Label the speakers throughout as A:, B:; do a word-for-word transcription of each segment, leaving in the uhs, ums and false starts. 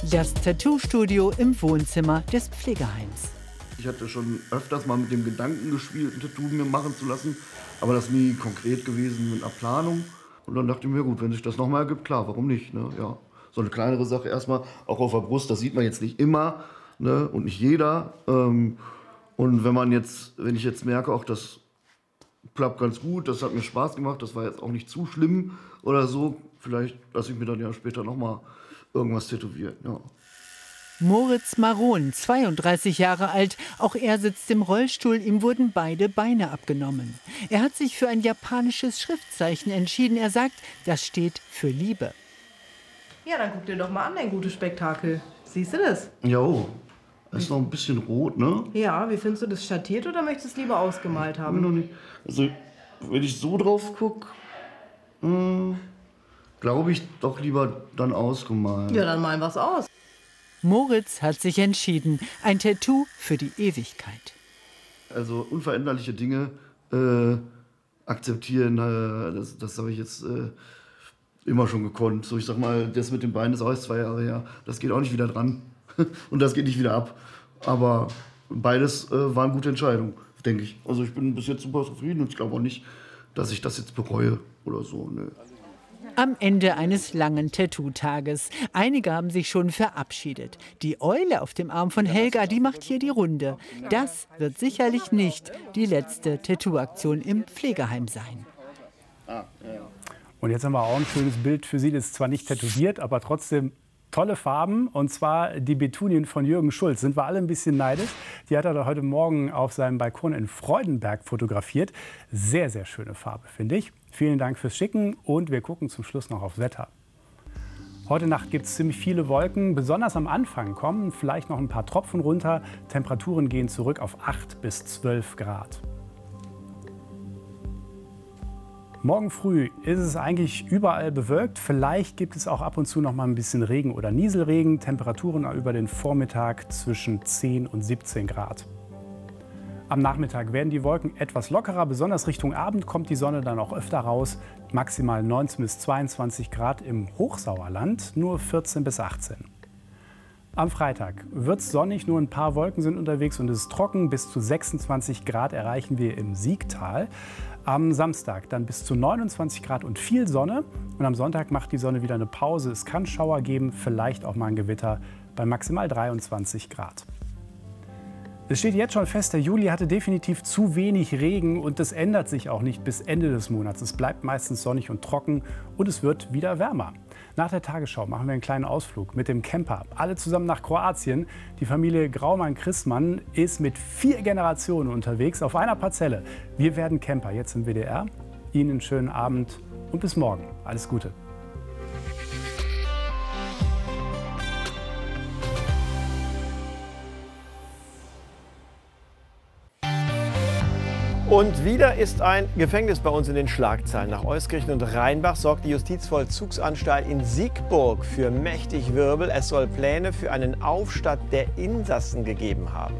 A: Das Tattoo-Studio im Wohnzimmer des Pflegeheims.
B: Ich hatte schon öfters mal mit dem Gedanken gespielt, ein Tattoo mir machen zu lassen, aber das nie konkret gewesen mit einer Planung. Und dann dachte ich mir, gut, wenn sich das nochmal ergibt, klar, warum nicht? Ne? Ja. So eine kleinere Sache erstmal, auch auf der Brust, das sieht man jetzt nicht immer, ne? Und nicht jeder. Ähm, und wenn man jetzt, wenn ich jetzt merke, auch das klappt ganz gut, das hat mir Spaß gemacht, das war jetzt auch nicht zu schlimm oder so, vielleicht lasse ich mir dann ja später nochmal irgendwas tätowieren. Ja.
A: Moritz Maron, zweiunddreißig Jahre alt, auch er sitzt im Rollstuhl, ihm wurden beide Beine abgenommen. Er hat sich für ein japanisches Schriftzeichen entschieden. Er sagt, das steht für Liebe.
C: Ja, dann guck dir doch mal an, dein gutes Spektakel. Siehst du das?
B: Jo, das ist noch ein bisschen rot, ne?
C: Ja, wie findest du das, schattiert oder möchtest du es lieber ausgemalt haben?
B: Noch nicht. Also, wenn ich so drauf gucke, hm, glaube ich doch lieber dann ausgemalt.
C: Ja, dann malen wir es aus.
A: Moritz hat sich entschieden, ein Tattoo für die Ewigkeit.
B: Also unveränderliche Dinge äh, akzeptieren, äh, das, das habe ich jetzt äh, immer schon gekonnt. So, ich sag mal, das mit dem Bein ist auch erst zwei Jahre her, das geht auch nicht wieder dran und das geht nicht wieder ab. Aber beides äh, waren gute Entscheidungen, denke ich. Also ich bin bis jetzt super zufrieden und ich glaube auch nicht, dass ich das jetzt bereue oder so. Nö.
A: Am Ende eines langen Tattoo-Tages. Einige haben sich schon verabschiedet. Die Eule auf dem Arm von Helga, die macht hier die Runde. Das wird sicherlich nicht die letzte Tattoo-Aktion im Pflegeheim sein.
D: Und jetzt haben wir auch ein schönes Bild für Sie. Das ist zwar nicht tätowiert, aber trotzdem tolle Farben. Und zwar die Betunien von Jürgen Schulz. Sind wir alle ein bisschen neidisch. Die hat er heute Morgen auf seinem Balkon in Freudenberg fotografiert. Sehr, sehr schöne Farbe, finde ich. Vielen Dank fürs Schicken und wir gucken zum Schluss noch aufs Wetter. Heute Nacht gibt es ziemlich viele Wolken. Besonders am Anfang kommen vielleicht noch ein paar Tropfen runter. Temperaturen gehen zurück auf acht bis zwölf Grad. Morgen früh ist es eigentlich überall bewölkt. Vielleicht gibt es auch ab und zu noch mal ein bisschen Regen oder Nieselregen. Temperaturen über den Vormittag zwischen zehn und siebzehn Grad. Am Nachmittag werden die Wolken etwas lockerer. Besonders Richtung Abend kommt die Sonne dann auch öfter raus. Maximal neunzehn bis zweiundzwanzig Grad im Hochsauerland, nur vierzehn bis achtzehn. Am Freitag wird es sonnig, nur ein paar Wolken sind unterwegs und es ist trocken. Bis zu sechsundzwanzig Grad erreichen wir im Siegtal. Am Samstag dann bis zu neunundzwanzig Grad und viel Sonne. Und am Sonntag macht die Sonne wieder eine Pause. Es kann Schauer geben, vielleicht auch mal ein Gewitter bei maximal dreiundzwanzig Grad. Es steht jetzt schon fest, der Juli hatte definitiv zu wenig Regen und das ändert sich auch nicht bis Ende des Monats. Es bleibt meistens sonnig und trocken und es wird wieder wärmer. Nach der Tagesschau machen wir einen kleinen Ausflug mit dem Camper. Alle zusammen nach Kroatien. Die Familie Graumann-Christmann ist mit vier Generationen unterwegs auf einer Parzelle. Wir werden Camper jetzt im W D R. Ihnen einen schönen Abend und bis morgen. Alles Gute.
E: Und wieder ist ein Gefängnis bei uns in den Schlagzeilen. Nach Euskirchen und Rheinbach sorgt die Justizvollzugsanstalt in Siegburg für mächtig Wirbel. Es soll Pläne für einen Aufstand der Insassen gegeben haben.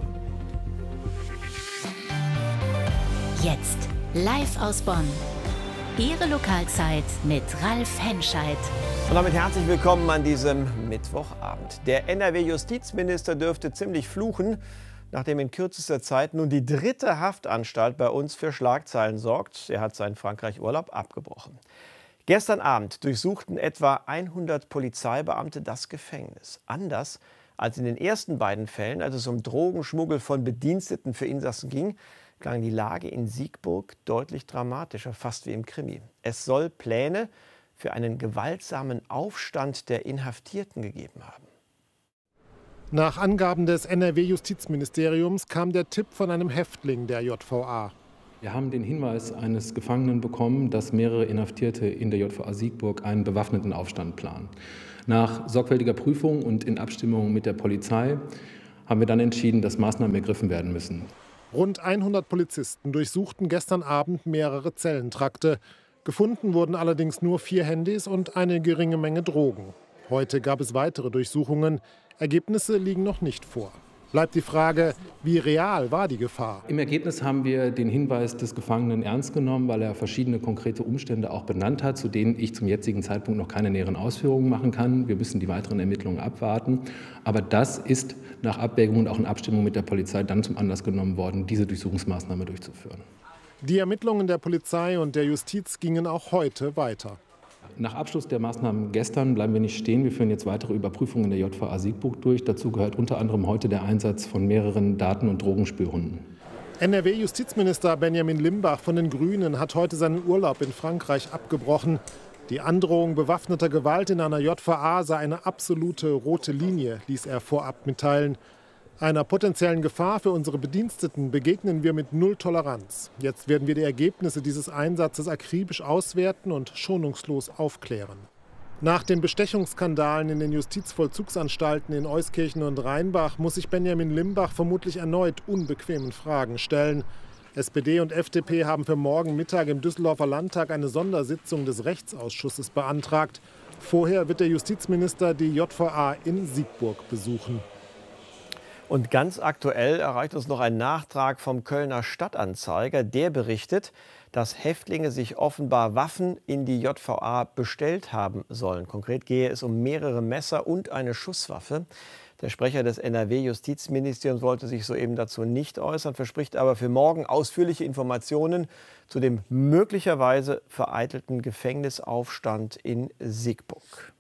F: Jetzt live aus Bonn. Ihre Lokalzeit mit Ralf Henscheid.
E: Und damit herzlich willkommen an diesem Mittwochabend. Der N R W-Justizminister dürfte ziemlich fluchen, nachdem in kürzester Zeit nun die dritte Haftanstalt bei uns für Schlagzeilen sorgt. Er hat seinen Frankreich-Urlaub abgebrochen. Gestern Abend durchsuchten etwa hundert Polizeibeamte das Gefängnis. Anders als in den ersten beiden Fällen, als es um Drogenschmuggel von Bediensteten für Insassen ging, klang die Lage in Siegburg deutlich dramatischer, fast wie im Krimi. Es soll Pläne für einen gewaltsamen Aufstand der Inhaftierten gegeben haben.
G: Nach Angaben des N R W-Justizministeriums kam der Tipp von einem Häftling der J V A.
H: Wir haben den Hinweis eines Gefangenen bekommen, dass mehrere Inhaftierte in der J V A Siegburg einen bewaffneten Aufstand planen. Nach sorgfältiger Prüfung und in Abstimmung mit der Polizei haben wir dann entschieden, dass Maßnahmen ergriffen werden müssen.
G: Rund hundert Polizisten durchsuchten gestern Abend mehrere Zellentrakte. Gefunden wurden allerdings nur vier Handys und eine geringe Menge Drogen. Heute gab es weitere Durchsuchungen. Ergebnisse liegen noch nicht vor. Bleibt die Frage, wie real war die Gefahr?
H: Im Ergebnis haben wir den Hinweis des Gefangenen ernst genommen, weil er verschiedene konkrete Umstände auch benannt hat, zu denen ich zum jetzigen Zeitpunkt noch keine näheren Ausführungen machen kann. Wir müssen die weiteren Ermittlungen abwarten. Aber das ist nach Abwägung und auch in Abstimmung mit der Polizei dann zum Anlass genommen worden, diese Durchsuchungsmaßnahme durchzuführen.
G: Die Ermittlungen der Polizei und der Justiz gingen auch heute weiter.
H: Nach Abschluss der Maßnahmen gestern bleiben wir nicht stehen. Wir führen jetzt weitere Überprüfungen in der J V A Siegburg durch. Dazu gehört unter anderem heute der Einsatz von mehreren Daten- und Drogenspürhunden.
G: N R W-Justizminister Benjamin Limbach von den Grünen hat heute seinen Urlaub in Frankreich abgebrochen. Die Androhung bewaffneter Gewalt in einer J V A sei eine absolute rote Linie, ließ er vorab mitteilen. Einer potenziellen Gefahr für unsere Bediensteten begegnen wir mit Null Toleranz. Jetzt werden wir die Ergebnisse dieses Einsatzes akribisch auswerten und schonungslos aufklären. Nach den Bestechungsskandalen in den Justizvollzugsanstalten in Euskirchen und Rheinbach muss sich Benjamin Limbach vermutlich erneut unbequemen Fragen stellen. S P D und F D P haben für morgen Mittag im Düsseldorfer Landtag eine Sondersitzung des Rechtsausschusses beantragt. Vorher wird der Justizminister die J V A in Siegburg besuchen.
E: Und ganz aktuell erreicht uns noch ein Nachtrag vom Kölner Stadtanzeiger. Der berichtet, dass Häftlinge sich offenbar Waffen in die J V A bestellt haben sollen. Konkret gehe es um mehrere Messer und eine Schusswaffe. Der Sprecher des N R W-Justizministeriums wollte sich soeben dazu nicht äußern, verspricht aber für morgen ausführliche Informationen zu dem möglicherweise vereitelten Gefängnisaufstand in Siegburg.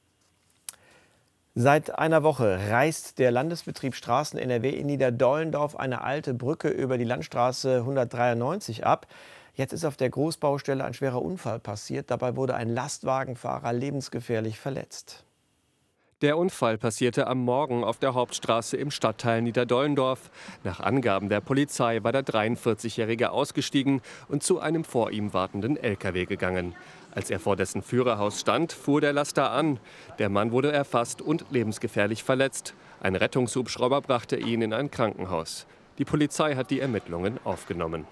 E: Seit einer Woche reißt der Landesbetrieb Straßen N R W in Niederdollendorf eine alte Brücke über die Landstraße hundertdreiundneunzig ab. Jetzt ist auf der Großbaustelle ein schwerer Unfall passiert. Dabei wurde ein Lastwagenfahrer lebensgefährlich verletzt.
I: Der Unfall passierte am Morgen auf der Hauptstraße im Stadtteil Niederdollendorf. Nach Angaben der Polizei war der dreiundvierzigjährige ausgestiegen und zu einem vor ihm wartenden L K W gegangen. Als er vor dessen Führerhaus stand, fuhr der Laster an. Der Mann wurde erfasst und lebensgefährlich verletzt. Ein Rettungshubschrauber brachte ihn in ein Krankenhaus. Die Polizei hat die Ermittlungen aufgenommen.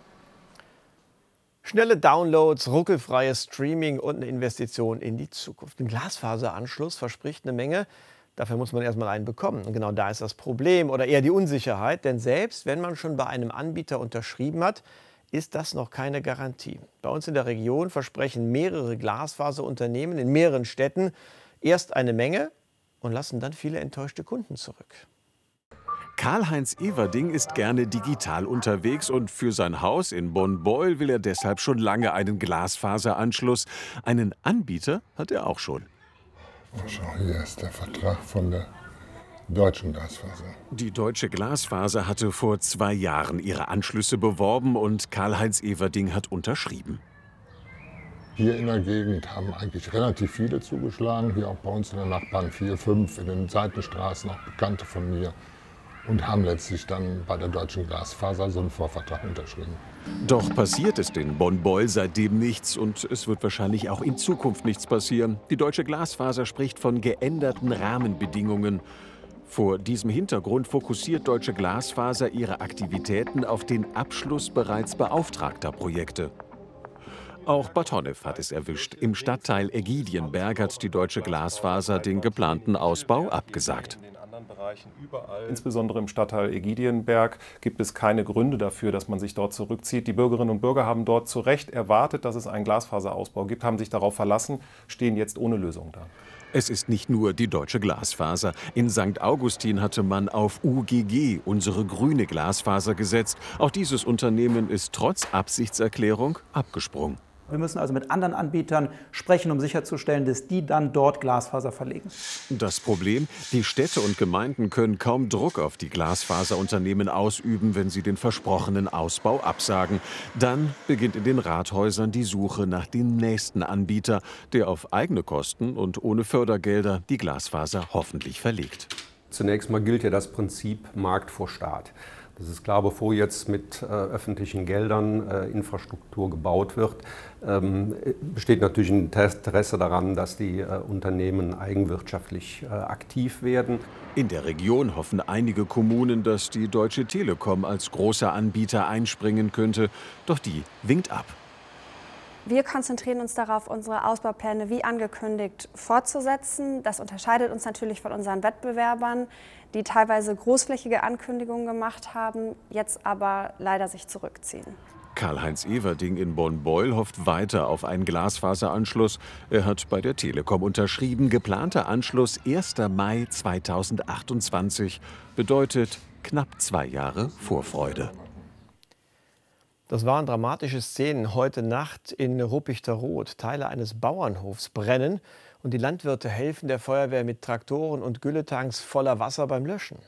E: Schnelle Downloads, ruckelfreies Streaming und eine Investition in die Zukunft. Ein Glasfaseranschluss verspricht eine Menge. Dafür muss man erst mal einen bekommen. Und genau da ist das Problem oder eher die Unsicherheit. Denn selbst wenn man schon bei einem Anbieter unterschrieben hat, ist das noch keine Garantie. Bei uns in der Region versprechen mehrere Glasfaserunternehmen in mehreren Städten erst eine Menge und lassen dann viele enttäuschte Kunden zurück.
J: Karl-Heinz Everding ist gerne digital unterwegs und für sein Haus in Bonn-Beuel will er deshalb schon lange einen Glasfaseranschluss. Einen Anbieter hat er auch schon.
K: Schau, hier ist der Vertrag von der Deutschen Glasfaser.
J: Die Deutsche Glasfaser hatte vor zwei Jahren ihre Anschlüsse beworben und Karl-Heinz Everding hat unterschrieben.
K: Hier in der Gegend haben eigentlich relativ viele zugeschlagen, hier auch bei uns in den Nachbarn vier, fünf, in den Seitenstraßen auch Bekannte von mir. Und haben letztlich dann bei der Deutschen Glasfaser so einen Vorvertrag unterschrieben.
J: Doch passiert ist in Bonn-Beuel seitdem nichts und es wird wahrscheinlich auch in Zukunft nichts passieren. Die Deutsche Glasfaser spricht von geänderten Rahmenbedingungen. Vor diesem Hintergrund fokussiert Deutsche Glasfaser ihre Aktivitäten auf den Abschluss bereits beauftragter Projekte. Auch Bad Honnef hat es erwischt. Im Stadtteil Ägidienberg hat die Deutsche Glasfaser den geplanten Ausbau abgesagt.
L: Insbesondere im Stadtteil Ägidienberg gibt es keine Gründe dafür, dass man sich dort zurückzieht. Die Bürgerinnen und Bürger haben dort zu Recht erwartet, dass es einen Glasfaserausbau gibt, haben sich darauf verlassen, stehen jetzt ohne Lösung da.
J: Es ist nicht nur die Deutsche Glasfaser. In Sankt Augustin hatte man auf U G G, unsere grüne Glasfaser, gesetzt. Auch dieses Unternehmen ist trotz Absichtserklärung abgesprungen.
M: Wir müssen also mit anderen Anbietern sprechen, um sicherzustellen, dass die dann dort Glasfaser verlegen.
J: Das Problem? Die Städte und Gemeinden können kaum Druck auf die Glasfaserunternehmen ausüben, wenn sie den versprochenen Ausbau absagen. Dann beginnt in den Rathäusern die Suche nach dem nächsten Anbieter, der auf eigene Kosten und ohne Fördergelder die Glasfaser hoffentlich verlegt.
N: Zunächst mal gilt ja das Prinzip Markt vor Staat. Das ist klar, bevor jetzt mit äh, öffentlichen Geldern äh, Infrastruktur gebaut wird, ähm, besteht natürlich ein Interesse daran, dass die äh, Unternehmen eigenwirtschaftlich äh, aktiv werden.
J: In der Region hoffen einige Kommunen, dass die Deutsche Telekom als großer Anbieter einspringen könnte. Doch die winkt ab.
O: Wir konzentrieren uns darauf, unsere Ausbaupläne wie angekündigt fortzusetzen. Das unterscheidet uns natürlich von unseren Wettbewerbern, die teilweise großflächige Ankündigungen gemacht haben, jetzt aber leider sich zurückziehen.
J: Karl-Heinz Everding in Bonn-Beuel hofft weiter auf einen Glasfaseranschluss. Er hat bei der Telekom unterschrieben. Geplanter Anschluss erster Mai zweitausendachtundzwanzig bedeutet knapp zwei Jahre Vorfreude.
E: Das waren dramatische Szenen heute Nacht in Ruppichteroth. Teile eines Bauernhofs brennen und die Landwirte helfen der Feuerwehr mit Traktoren und Gülletanks voller Wasser beim Löschen.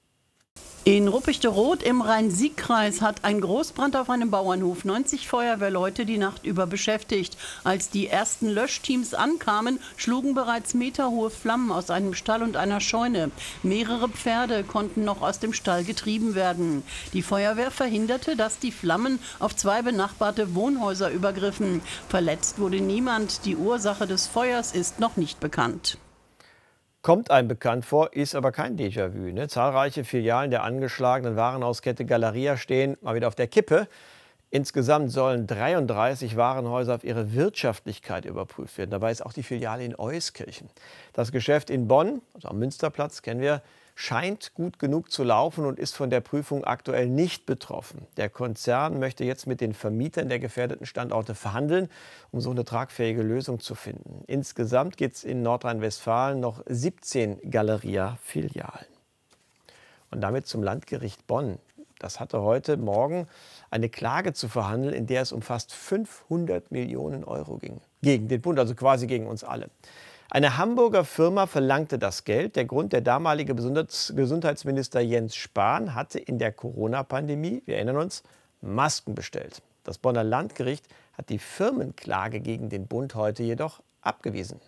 P: In Ruppichteroth im Rhein-Sieg-Kreis hat ein Großbrand auf einem Bauernhof neunzig Feuerwehrleute die Nacht über beschäftigt. Als die ersten Löschteams ankamen, schlugen bereits meterhohe Flammen aus einem Stall und einer Scheune. Mehrere Pferde konnten noch aus dem Stall getrieben werden. Die Feuerwehr verhinderte, dass die Flammen auf zwei benachbarte Wohnhäuser übergriffen. Verletzt wurde niemand. Die Ursache des Feuers ist noch nicht bekannt.
E: Kommt einem bekannt vor, ist aber kein Déjà-vu. Ne? Zahlreiche Filialen der angeschlagenen Warenhauskette Galeria stehen mal wieder auf der Kippe. Insgesamt sollen dreiunddreißig Warenhäuser auf ihre Wirtschaftlichkeit überprüft werden. Dabei ist auch die Filiale in Euskirchen. Das Geschäft in Bonn, also am Münsterplatz, kennen wir, scheint gut genug zu laufen und ist von der Prüfung aktuell nicht betroffen. Der Konzern möchte jetzt mit den Vermietern der gefährdeten Standorte verhandeln, um so eine tragfähige Lösung zu finden. Insgesamt gibt es in Nordrhein-Westfalen noch siebzehn Galeria-Filialen. Und damit zum Landgericht Bonn. Das hatte heute Morgen eine Klage zu verhandeln, in der es um fast fünfhundert Millionen Euro ging. Gegen den Bund, also quasi gegen uns alle. Eine Hamburger Firma verlangte das Geld. Der Grund: der damalige Gesundheitsminister Jens Spahn hatte in der Corona-Pandemie, wir erinnern uns, Masken bestellt. Das Bonner Landgericht hat die Firmenklage gegen den Bund heute jedoch abgewiesen.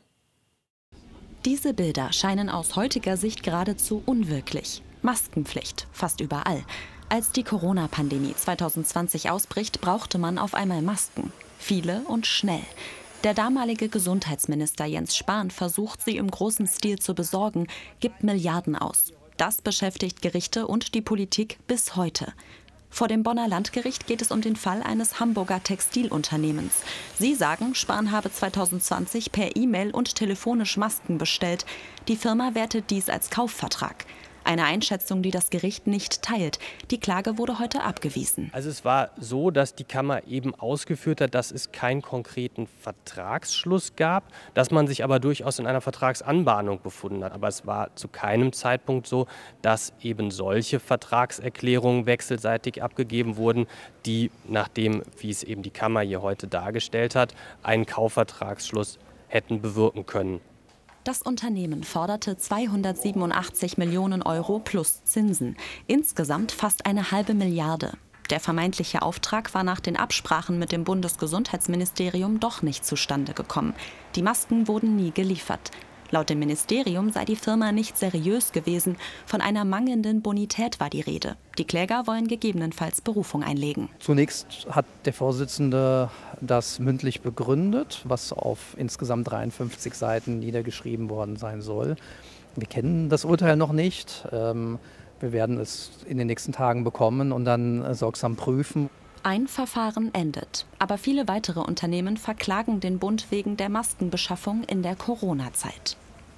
Q: Diese Bilder scheinen aus heutiger Sicht geradezu unwirklich. Maskenpflicht, fast überall. Als die Corona-Pandemie zweitausendzwanzig ausbricht, brauchte man auf einmal Masken. Viele und schnell. Der damalige Gesundheitsminister Jens Spahn versucht, sie im großen Stil zu besorgen, gibt Milliarden aus. Das beschäftigt Gerichte und die Politik bis heute. Vor dem Bonner Landgericht geht es um den Fall eines Hamburger Textilunternehmens. Sie sagen, Spahn habe zweitausendzwanzig per E-Mail und telefonisch Masken bestellt. Die Firma wertet dies als Kaufvertrag. Eine Einschätzung, die das Gericht nicht teilt. Die Klage wurde heute abgewiesen.
R: Also es war so, dass die Kammer eben ausgeführt hat, dass es keinen konkreten Vertragsschluss gab, dass man sich aber durchaus in einer Vertragsanbahnung befunden hat. Aber es war zu keinem Zeitpunkt so, dass eben solche Vertragserklärungen wechselseitig abgegeben wurden, die, nach dem, wie es eben die Kammer hier heute dargestellt hat, einen Kaufvertragsschluss hätten bewirken können.
Q: Das Unternehmen forderte zweihundertsiebenundachtzig Millionen Euro plus Zinsen. Insgesamt fast eine halbe Milliarde. Der vermeintliche Auftrag war nach den Absprachen mit dem Bundesgesundheitsministerium doch nicht zustande gekommen. Die Masken wurden nie geliefert. Laut dem Ministerium sei die Firma nicht seriös gewesen. Von einer mangelnden Bonität war die Rede. Die Kläger wollen gegebenenfalls Berufung einlegen.
S: Zunächst hat der Vorsitzende das mündlich begründet, was auf insgesamt dreiundfünfzig Seiten niedergeschrieben worden sein soll. Wir kennen das Urteil noch nicht. Wir werden es in den nächsten Tagen bekommen und dann sorgsam prüfen.
Q: Ein Verfahren endet. Aber viele weitere Unternehmen verklagen den Bund wegen der Maskenbeschaffung in der Corona-Zeit.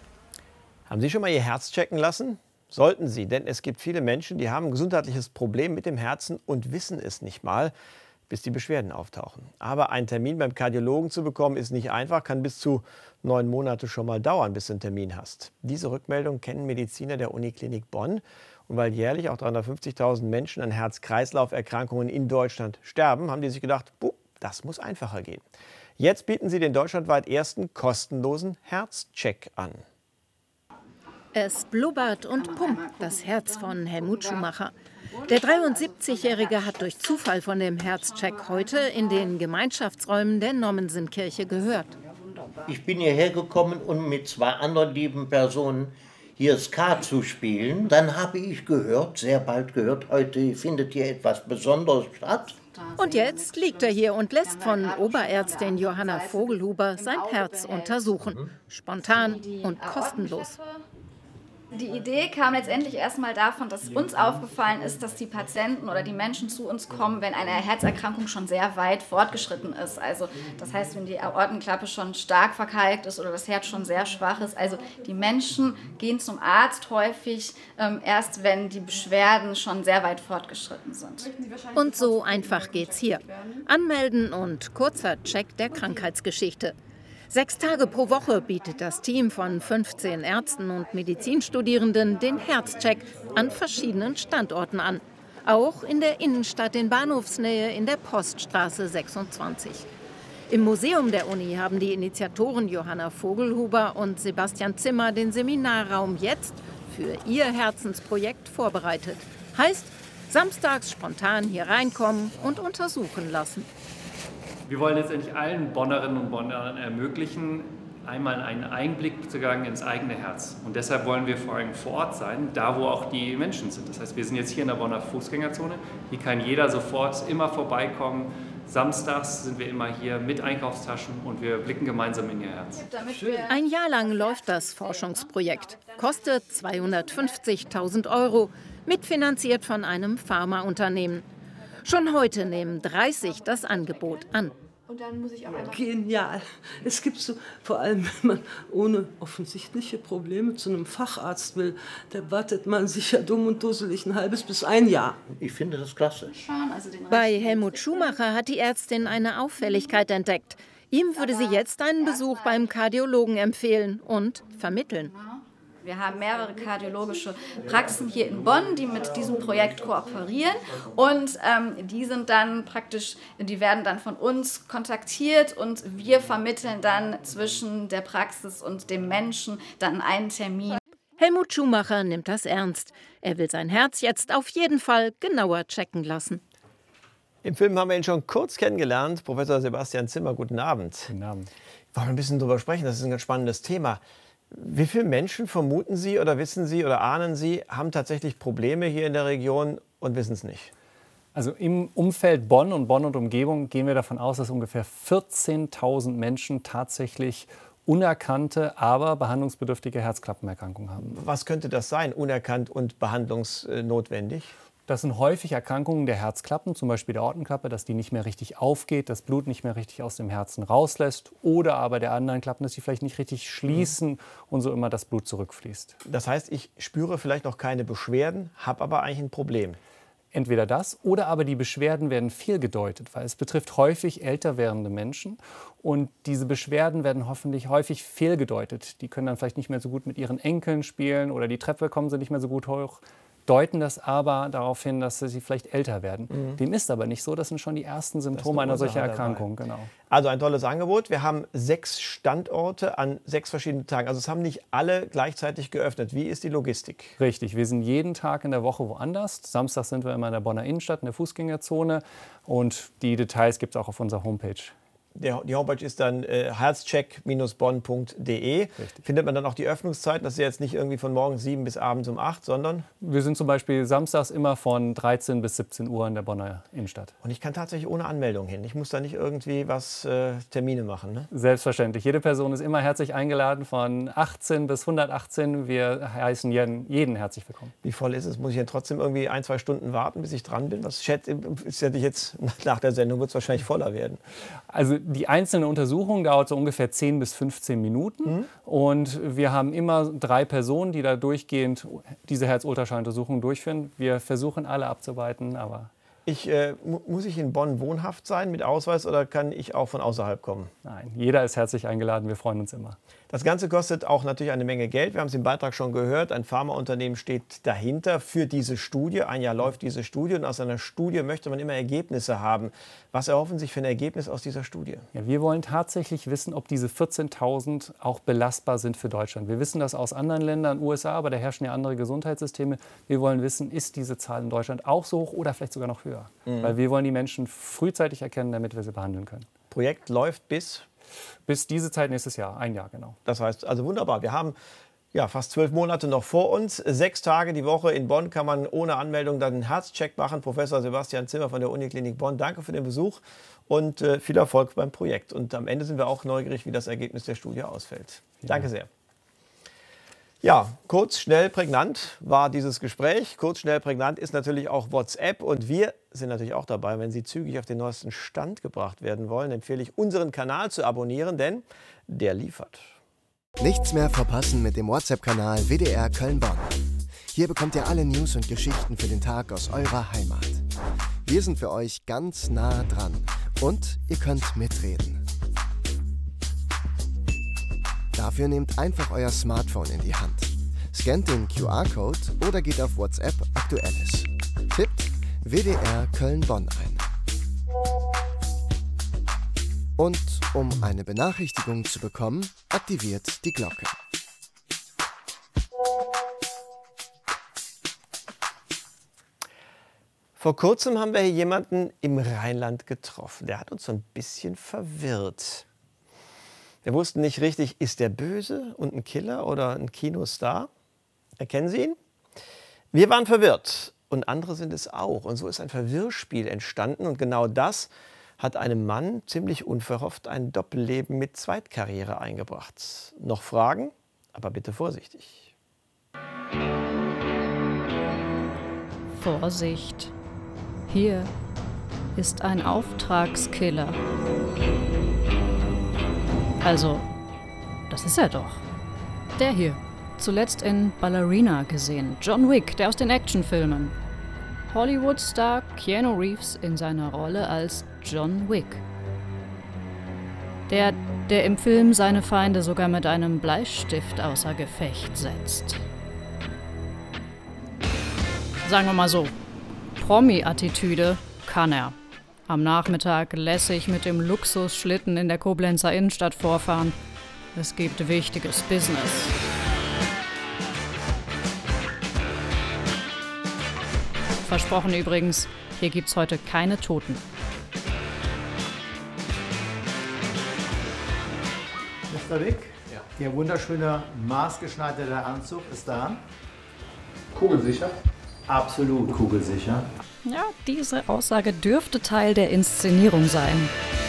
E: Haben Sie schon mal Ihr Herz checken lassen? Sollten Sie, denn es gibt viele Menschen, die haben ein gesundheitliches Problem mit dem Herzen und wissen es nicht mal, bis die Beschwerden auftauchen. Aber einen Termin beim Kardiologen zu bekommen, ist nicht einfach, kann bis zu neun Monate schon mal dauern, bis du einen Termin hast. Diese Rückmeldung kennen Mediziner der Uniklinik Bonn. Und weil jährlich auch dreihundertfünfzigtausend Menschen an Herz-Kreislauf-Erkrankungen in Deutschland sterben, haben die sich gedacht, das muss einfacher gehen. Jetzt bieten sie den deutschlandweit ersten kostenlosen Herzcheck an.
T: Es blubbert und pumpt das Herz von Helmut Schumacher. Der dreiundsiebzigjährige hat durch Zufall von dem Herzcheck heute in den Gemeinschaftsräumen der Nommensenkirche gehört.
U: Ich bin hierher gekommen, um mit zwei anderen lieben Personen hier Ska zu spielen. Dann habe ich gehört, sehr bald gehört, heute findet hier etwas Besonderes statt.
T: Und jetzt liegt er hier und lässt von Oberärztin Johanna Vogelhuber sein Herz untersuchen. Spontan und kostenlos.
C: Die Idee kam letztendlich erstmal davon, dass uns aufgefallen ist, dass die Patienten oder die Menschen zu uns kommen, wenn eine Herzerkrankung schon sehr weit fortgeschritten ist. Also das heißt, wenn die Aortenklappe schon stark verkalkt ist oder das Herz schon sehr schwach ist. Also die Menschen gehen zum Arzt häufig ähm, erst, wenn die Beschwerden schon sehr weit fortgeschritten sind.
T: Und so einfach geht's hier. Anmelden und kurzer Check der Krankheitsgeschichte. Sechs Tage pro Woche bietet das Team von fünfzehn Ärzten und Medizinstudierenden den Herzcheck an verschiedenen Standorten an. Auch in der Innenstadt in Bahnhofsnähe in der Poststraße sechsundzwanzig. Im Museum der Uni haben die Initiatoren Johanna Vogelhuber und Sebastian Zimmer den Seminarraum jetzt für ihr Herzensprojekt vorbereitet. Heißt, samstags spontan hier reinkommen und untersuchen lassen.
V: Wir wollen letztendlich allen Bonnerinnen und Bonnern ermöglichen, einmal einen Einblick zu gelangen ins eigene Herz. Und deshalb wollen wir vor allem vor Ort sein, da wo auch die Menschen sind. Das heißt, wir sind jetzt hier in der Bonner Fußgängerzone. Hier kann jeder sofort immer vorbeikommen. Samstags sind wir immer hier mit Einkaufstaschen und wir blicken gemeinsam in ihr Herz.
T: Ein Jahr lang läuft das Forschungsprojekt. Kostet zweihundertfünfzigtausend Euro, mitfinanziert von einem Pharmaunternehmen. Schon heute nehmen dreißig das Angebot an.
W: Und dann muss ich auch genial. Es gibt so, vor allem wenn man ohne offensichtliche Probleme zu einem Facharzt will, da wartet man sicher dumm und dusselig ein halbes bis ein Jahr.
U: Ich finde das klasse.
T: Bei Helmut Schumacher hat die Ärztin eine Auffälligkeit entdeckt. Ihm würde sie jetzt einen Besuch beim Kardiologen empfehlen und vermitteln.
C: Wir haben mehrere kardiologische Praxen hier in Bonn, die mit diesem Projekt kooperieren und ähm, die sind dann praktisch, die werden dann von uns kontaktiert und wir vermitteln dann zwischen der Praxis und dem Menschen dann einen Termin.
T: Helmut Schumacher nimmt das ernst. Er will sein Herz jetzt auf jeden Fall genauer checken lassen.
E: Im Film haben wir ihn schon kurz kennengelernt. Professor Sebastian Zimmer, guten Abend.
D: Guten Abend.
E: Wollen wir ein bisschen drüber sprechen? Das ist ein ganz spannendes Thema. Wie viele Menschen vermuten Sie oder wissen Sie oder ahnen Sie, haben tatsächlich Probleme hier in der Region und wissen es nicht?
D: Also im Umfeld Bonn und Bonn und Umgebung gehen wir davon aus, dass ungefähr vierzehntausend Menschen tatsächlich unerkannte, aber behandlungsbedürftige Herzklappenerkrankungen haben.
E: Was könnte das sein, unerkannt und behandlungsnotwendig?
D: Das sind häufig Erkrankungen der Herzklappen, zum Beispiel der Aortenklappe, dass die nicht mehr richtig aufgeht, das Blut nicht mehr richtig aus dem Herzen rauslässt. Oder aber der anderen Klappen, dass sie vielleicht nicht richtig schließen mhm. und so immer das Blut zurückfließt.
E: Das heißt, ich spüre vielleicht noch keine Beschwerden, habe aber eigentlich ein Problem.
D: Entweder das oder aber die Beschwerden werden fehlgedeutet, weil es betrifft häufig älter werdende Menschen und diese Beschwerden werden hoffentlich häufig fehlgedeutet. Die können dann vielleicht nicht mehr so gut mit ihren Enkeln spielen oder die Treppe kommen sie nicht mehr so gut hoch. Deuten das aber darauf hin, dass sie vielleicht älter werden. Mhm. Dem ist aber nicht so. Das sind schon die ersten Symptome einer solchen Erkrankung. Genau.
E: Also ein tolles Angebot. Wir haben sechs Standorte an sechs verschiedenen Tagen. Also es haben nicht alle gleichzeitig geöffnet. Wie ist die Logistik?
D: Richtig. Wir sind jeden Tag in der Woche woanders. Samstag sind wir immer in der Bonner Innenstadt, in der Fußgängerzone. Und die Details gibt es auch auf unserer Homepage.
E: Die Homepage ist dann äh, herzcheck Bindestrich bonn Punkt de. Findet man dann auch die Öffnungszeiten? Das ist jetzt nicht irgendwie von morgens sieben bis abends um acht, sondern?
D: Wir sind zum Beispiel samstags immer von dreizehn bis siebzehn Uhr in der Bonner Innenstadt.
E: Und ich kann tatsächlich ohne Anmeldung hin. Ich muss da nicht irgendwie was äh, Termine machen, ne?
D: Selbstverständlich. Jede Person ist immer herzlich eingeladen von achtzehn bis hundertachtzehn. Wir heißen jeden, jeden herzlich willkommen.
E: Wie voll ist es? Muss ich denn trotzdem irgendwie ein, zwei Stunden warten, bis ich dran bin? Was schätze ich jetzt nach der Sendung wird es wahrscheinlich voller werden?
D: Also die einzelne Untersuchung dauert so ungefähr zehn bis fünfzehn Minuten. Mhm. Und wir haben immer drei Personen, die da durchgehend diese Herzultraschalluntersuchung durchführen. Wir versuchen alle abzuarbeiten, aber...
E: Ich, äh, muss ich in Bonn wohnhaft sein mit Ausweis oder kann ich auch von außerhalb kommen?
D: Nein, jeder ist herzlich eingeladen. Wir freuen uns immer.
E: Das Ganze kostet auch natürlich eine Menge Geld. Wir haben es im Beitrag schon gehört. Ein Pharmaunternehmen steht dahinter für diese Studie. Ein Jahr läuft diese Studie und aus einer Studie möchte man immer Ergebnisse haben. Was erhoffen Sie sich für ein Ergebnis aus dieser Studie?
D: Ja, wir wollen tatsächlich wissen, ob diese vierzehntausend auch belastbar sind für Deutschland. Wir wissen das aus anderen Ländern, U S A, aber da herrschen ja andere Gesundheitssysteme. Wir wollen wissen, ist diese Zahl in Deutschland auch so hoch oder vielleicht sogar noch höher? Mhm. Weil wir wollen die Menschen frühzeitig erkennen, damit wir sie behandeln können.
E: Projekt läuft bis?
D: Bis diese Zeit nächstes Jahr, ein Jahr genau.
E: Das heißt, also wunderbar. Wir haben ja, fast zwölf Monate noch vor uns. Sechs Tage die Woche in Bonn kann man ohne Anmeldung dann einen Herzcheck machen. Professor Sebastian Zimmer von der Uniklinik Bonn, danke für den Besuch und äh, viel Erfolg beim Projekt. Und am Ende sind wir auch neugierig, wie das Ergebnis der Studie ausfällt. Ja. Danke sehr. Ja, kurz, schnell, prägnant war dieses Gespräch. Kurz, schnell, prägnant ist natürlich auch WhatsApp. Und wir sind natürlich auch dabei. Wenn Sie zügig auf den neuesten Stand gebracht werden wollen, empfehle ich, unseren Kanal zu abonnieren, denn der liefert.
A: Nichts mehr verpassen mit dem WhatsApp-Kanal W D R Köln-Bonn. Hier bekommt ihr alle News und Geschichten für den Tag aus eurer Heimat. Wir sind für euch ganz nah dran und ihr könnt mitreden. Dafür nehmt einfach euer Smartphone in die Hand, scannt den Q R-Code oder geht auf WhatsApp Aktuelles. Tippt W D R Köln-Bonn ein. Und um eine Benachrichtigung zu bekommen, aktiviert die Glocke.
E: Vor kurzem haben wir hier jemanden im Rheinland getroffen. Der hat uns so ein bisschen verwirrt. Wir wussten nicht richtig, ist der böse und ein Killer oder ein Kinostar? Erkennen Sie ihn? Wir waren verwirrt und andere sind es auch. Und so ist ein Verwirrspiel entstanden. Und genau das hat einem Mann ziemlich unverhofft ein Doppelleben mit Zweitkarriere eingebracht. Noch Fragen? Aber bitte vorsichtig.
B: Vorsicht! Hier ist ein Auftragskiller. Also, das ist er doch. Der hier. Zuletzt in Ballerina gesehen. John Wick, der aus den Actionfilmen. Hollywood-Star Keanu Reeves in seiner Rolle als John Wick. Der, der im Film seine Feinde sogar mit einem Bleistift außer Gefecht setzt. Sagen wir mal so, Promi-Attitüde kann er. Am Nachmittag lässig mit dem Luxusschlitten in der Koblenzer Innenstadt vorfahren. Es gibt wichtiges Business. Versprochen übrigens, hier gibt's heute keine Toten.
F: Mister Wick, ja. Ihr wunderschöner maßgeschneiderter Anzug ist da. Kugelsicher? Absolut kugelsicher.
B: Ja, diese Aussage dürfte Teil der Inszenierung sein.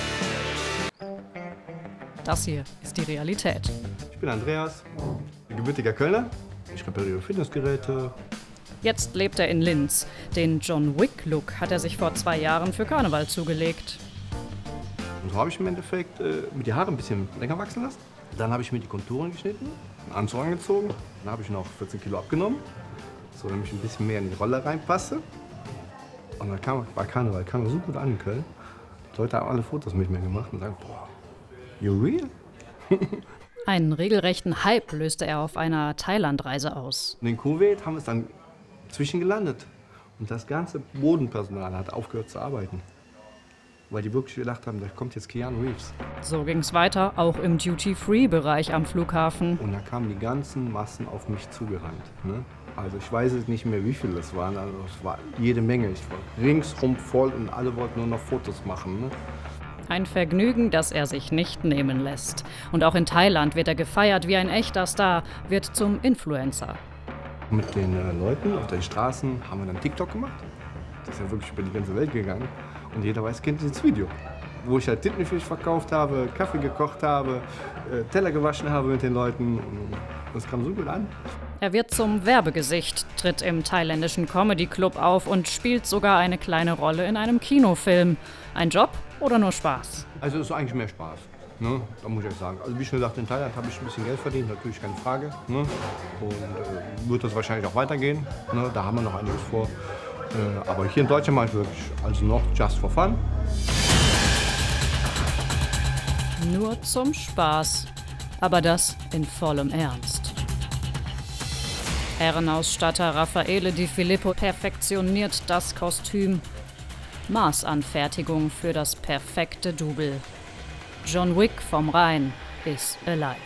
B: Das hier ist die Realität.
X: Ich bin Andreas, gebürtiger Kölner. Ich repariere Fitnessgeräte.
B: Jetzt lebt er in Linz. Den John Wick-Look hat er sich vor zwei Jahren für Karneval zugelegt.
X: Und so habe ich im Endeffekt äh, mir die Haare ein bisschen länger wachsen lassen. Dann habe ich mir die Konturen geschnitten, einen Anzug angezogen. Dann habe ich noch vierzehn Kilo abgenommen, so damit ich ein bisschen mehr in die Rolle reinpasse. Und dann kam bei Karneval, kam so gut an in Köln. Die Leute haben alle Fotos mit mir gemacht und sagen, boah, you real?
B: Einen regelrechten Hype löste er auf einer Thailandreise aus.
X: Und in Kuwait haben wir es dann zwischengelandet. Und das ganze Bodenpersonal hat aufgehört zu arbeiten. Weil die wirklich gedacht haben, da kommt jetzt Keanu Reeves.
B: So ging es weiter, auch im Duty-Free-Bereich am Flughafen.
X: Und da kamen die ganzen Massen auf mich zugerannt. Ne? Also ich weiß jetzt nicht mehr, wie viele es waren. Also es war jede Menge. Ich war ringsrum voll und alle wollten nur noch Fotos machen. Ne?
B: Ein Vergnügen, das er sich nicht nehmen lässt. Und auch in Thailand wird er gefeiert wie ein echter Star, wird zum Influencer.
X: Mit den äh, Leuten auf den Straßen haben wir dann TikTok gemacht. Das ist ja wirklich über die ganze Welt gegangen. Und jeder weiß, kennt dieses Video. Wo ich halt Tintenfisch verkauft habe, Kaffee gekocht habe, äh, Teller gewaschen habe mit den Leuten. Und das kam so gut an.
B: Er wird zum Werbegesicht, tritt im thailändischen Comedy-Club auf und spielt sogar eine kleine Rolle in einem Kinofilm. Ein Job oder nur Spaß?
X: Also es ist eigentlich mehr Spaß, ne? Da muss ich euch sagen. Also wie schon gesagt, in Thailand habe ich ein bisschen Geld verdient, natürlich keine Frage. Ne? Und äh, wird das wahrscheinlich auch weitergehen. Ne? Da haben wir noch einiges vor. Äh, aber hier in Deutschland mache ich wirklich also noch just for fun.
B: Nur zum Spaß, aber das in vollem Ernst. Herrenausstatter Raffaele Di Filippo perfektioniert das Kostüm. Maßanfertigung für das perfekte Double. John Wick vom Rhein is alive.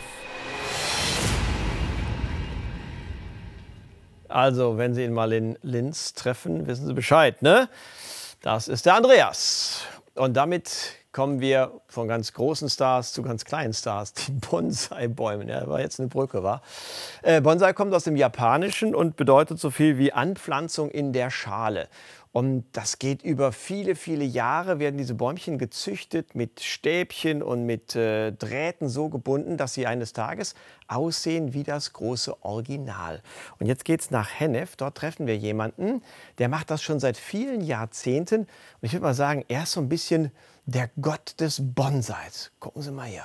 E: Also, wenn Sie ihn mal in Linz treffen, wissen Sie Bescheid, ne? Das ist der Andreas. Und damit kommen wir von ganz großen Stars zu ganz kleinen Stars, die Bonsai-Bäume. Ja, war jetzt eine Brücke, war. Äh, Bonsai kommt aus dem Japanischen und bedeutet so viel wie Anpflanzung in der Schale. Und das geht über viele, viele Jahre, werden diese Bäumchen gezüchtet, mit Stäbchen und mit äh, Drähten so gebunden, dass sie eines Tages aussehen wie das große Original. Und jetzt geht's nach Hennef. Dort treffen wir jemanden, der macht das schon seit vielen Jahrzehnten. Und ich würde mal sagen, er ist so ein bisschen der Gott des Bonsais. Gucken Sie mal her.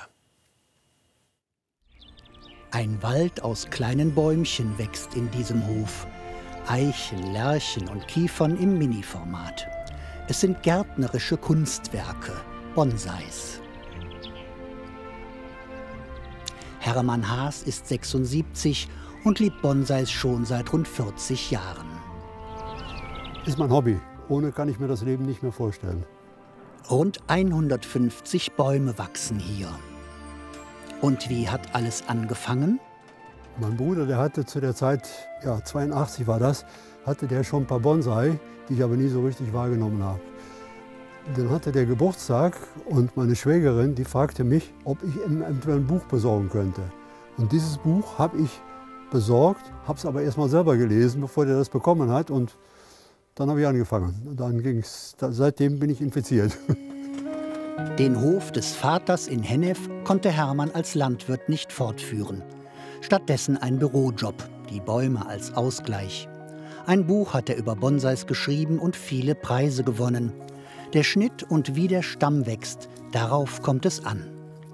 G: Ein Wald aus kleinen Bäumchen wächst in diesem Hof. Eichen, Lärchen und Kiefern im Mini-Format. Es sind gärtnerische Kunstwerke, Bonsais. Hermann Haas ist sechsundsiebzig und liebt Bonsais schon seit rund vierzig Jahren.
H: Ist mein Hobby. Ohne kann ich mir das Leben nicht mehr vorstellen.
G: Rund hundertfünfzig Bäume wachsen hier. Und wie hat alles angefangen?
H: Mein Bruder, der hatte zu der Zeit, ja zweiundachtzig war das, hatte der schon ein paar Bonsai, die ich aber nie so richtig wahrgenommen habe. Dann hatte der Geburtstag und meine Schwägerin, die fragte mich, ob ich ihm eventuell ein Buch besorgen könnte. Und dieses Buch habe ich besorgt, habe es aber erst mal selber gelesen, bevor der das bekommen hat. Und dann habe ich angefangen. Und dann ging's, seitdem bin ich infiziert.
G: Den Hof des Vaters in Hennef konnte Hermann als Landwirt nicht fortführen. Stattdessen ein Bürojob, die Bäume als Ausgleich. Ein Buch hat er über Bonsais geschrieben und viele Preise gewonnen. Der Schnitt und wie der Stamm wächst, darauf kommt es an.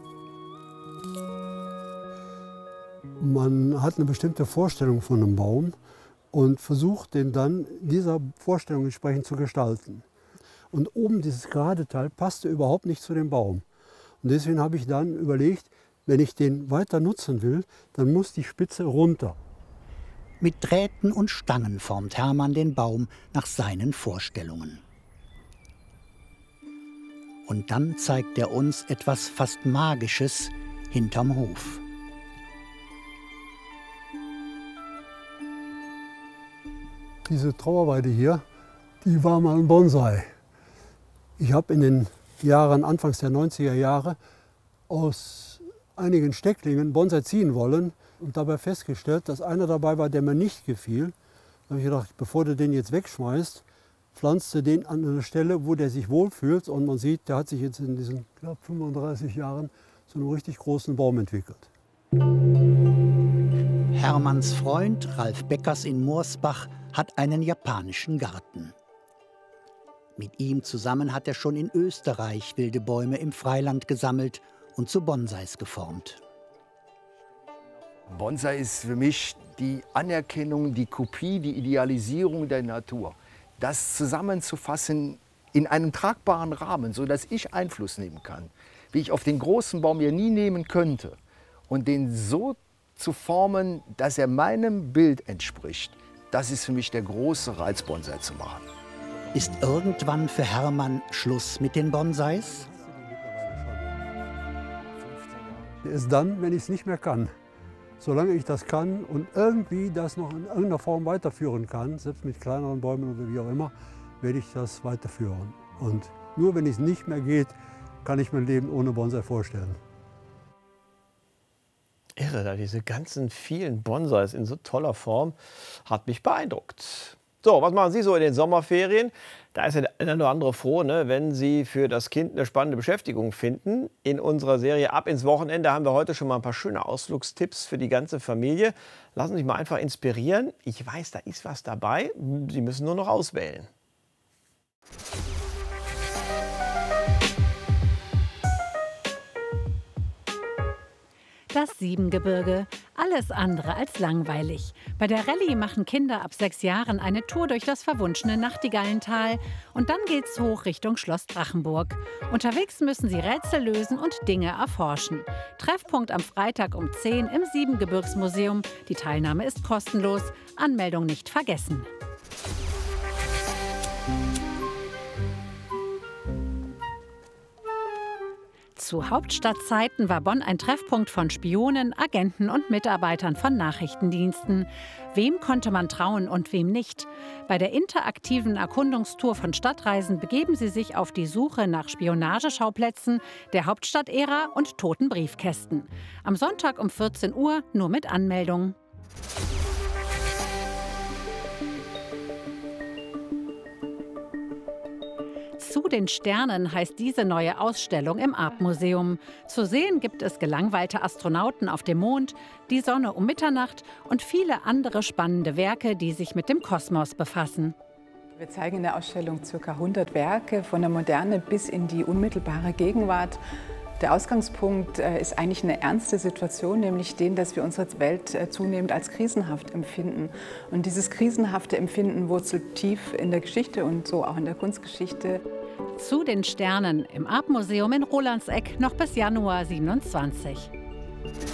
H: Man hat eine bestimmte Vorstellung von einem Baum und versucht, den dann dieser Vorstellung entsprechend zu gestalten. Und oben dieses gerade Teil passte überhaupt nicht zu dem Baum. Und deswegen habe ich dann überlegt, wenn ich den weiter nutzen will, dann muss die Spitze runter.
G: Mit Drähten und Stangen formt Hermann den Baum nach seinen Vorstellungen. Und dann zeigt er uns etwas fast Magisches hinterm Hof.
H: Diese Trauerweide hier, die war mal ein Bonsai. Ich habe in den Jahren, anfangs der neunziger Jahre, aus einigen Stecklingen Bonsai ziehen wollen und dabei festgestellt, dass einer dabei war, der mir nicht gefiel. Da habe ich gedacht, bevor du den jetzt wegschmeißt, pflanzt du den an eine Stelle, wo der sich wohlfühlt. Und man sieht, der hat sich jetzt in diesen knapp fünfunddreißig Jahren zu einem richtig großen Baum entwickelt.
G: Hermanns Freund Ralf Beckers in Moorsbach hat einen japanischen Garten. Mit ihm zusammen hat er schon in Österreich wilde Bäume im Freiland gesammelt und zu Bonsais geformt.
I: Bonsai ist für mich die Anerkennung, die Kopie, die Idealisierung der Natur. Das zusammenzufassen in einem tragbaren Rahmen, sodass ich Einfluss nehmen kann, wie ich auf den großen Baum ja nie nehmen könnte, und den so zu formen, dass er meinem Bild entspricht, das ist für mich der große Reiz, Bonsai zu machen.
G: Ist irgendwann für Hermann Schluss mit den Bonsais?
H: Ist dann, wenn ich es nicht mehr kann. Solange ich das kann und irgendwie das noch in irgendeiner Form weiterführen kann, selbst mit kleineren Bäumen oder wie auch immer, werde ich das weiterführen. Und nur wenn es nicht mehr geht, kann ich mein Leben ohne Bonsai vorstellen.
E: Irre, da diese ganzen vielen Bonsais in so toller Form hat mich beeindruckt. So, was machen Sie so in den Sommerferien? Da ist ja der eine oder andere froh, ne, wenn Sie für das Kind eine spannende Beschäftigung finden. In unserer Serie Ab ins Wochenende haben wir heute schon mal ein paar schöne Ausflugstipps für die ganze Familie. Lassen Sie sich mal einfach inspirieren. Ich weiß, da ist was dabei. Sie müssen nur noch auswählen.
K: Das Siebengebirge. Alles andere als langweilig. Bei der Rallye machen Kinder ab sechs Jahren eine Tour durch das verwunschene Nachtigallental. Und dann geht's hoch Richtung Schloss Drachenburg. Unterwegs müssen sie Rätsel lösen und Dinge erforschen. Treffpunkt am Freitag um zehn im Siebengebirgsmuseum. Die Teilnahme ist kostenlos. Anmeldung nicht vergessen. Zu Hauptstadtzeiten war Bonn ein Treffpunkt von Spionen, Agenten und Mitarbeitern von Nachrichtendiensten. Wem konnte man trauen und wem nicht? Bei der interaktiven Erkundungstour von Stadtreisen begeben Sie sich auf die Suche nach Spionageschauplätzen, der Hauptstadtära und toten Briefkästen. Am Sonntag um vierzehn Uhr nur mit Anmeldung. den Sternen heißt diese neue Ausstellung im Arp-Museum. Zu sehen gibt es gelangweilte Astronauten auf dem Mond, die Sonne um Mitternacht und viele andere spannende Werke, die sich mit dem Kosmos befassen.
L: Wir zeigen in der Ausstellung ca. hundert Werke von der Moderne bis in die unmittelbare Gegenwart. Der Ausgangspunkt ist eigentlich eine ernste Situation, nämlich den, dass wir unsere Welt zunehmend als krisenhaft empfinden. Und dieses krisenhafte Empfinden wurzelt tief in der Geschichte und so auch in der Kunstgeschichte.
K: Zu den Sternen im Arp-Museum in Rolandseck noch bis Januar siebenundzwanzig.